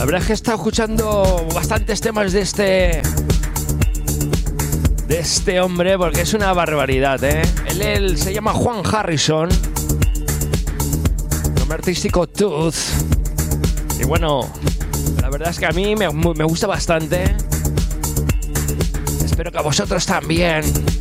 La verdad es que he estado escuchando bastantes temas de este hombre porque es una barbaridad, ¿eh? Él se llama Juan Harrison, nombre artístico Tooth. Y bueno, la verdad es que a mí me gusta bastante. Espero que a vosotros también.